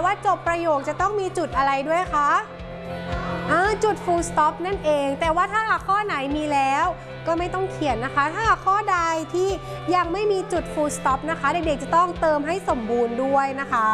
ว่าจบประโยคจะต้องมีจุดอะไรด้วยคะจุด full stop นั่นเองแต่ว่าถ้าหากข้อไหนมีแล้วก็ไม่ต้องเขียนนะคะถ้าหากข้อใดที่ยังไม่มีจุด full stop นะคะเด็กๆจะต้องเติมให้สมบูรณ์ด้วยนะคะ